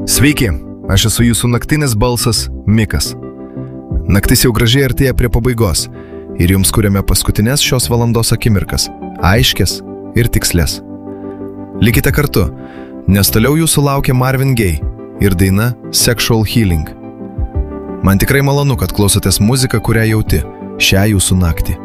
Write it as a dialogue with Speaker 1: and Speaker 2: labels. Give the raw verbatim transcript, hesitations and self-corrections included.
Speaker 1: Sveiki, aš esu jūsų naktinis balsas Mikas. Naktis jau gražiai artėja prie pabaigos ir jums kuriame paskutinės šios valandos akimirkas, aiškės ir tikslės. Likite kartu, nes toliau jūsų laukia Marvin Gaye ir daina Sexual Healing. Man tikrai malonu, kad klausotės muziką, kurią jauti šią jūsų naktį.